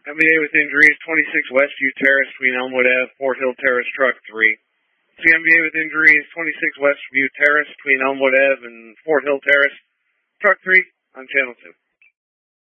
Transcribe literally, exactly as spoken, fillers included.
M B A with injuries, twenty-six Westview Terrace between Elmwood Avenue, Fort Hill Terrace, Truck three. C M B A with injuries, twenty-six Westview Terrace between Elmwood Avenue and Fort Hill Terrace, Truck three on Channel two.